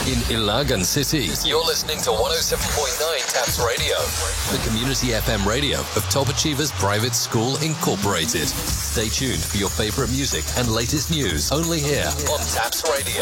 in Ilagan City. You're listening to 107.9 TAPS Radio, the community FM radio of Top Achievers Private School Incorporated. Stay tuned for your favorite music and latest news only here on TAPS Radio.